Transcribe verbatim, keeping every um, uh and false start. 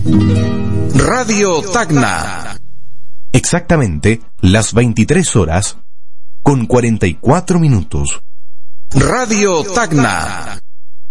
Radio Tacna. Exactamente las veintitrés horas con cuarenta y cuatro minutos. Radio Tacna.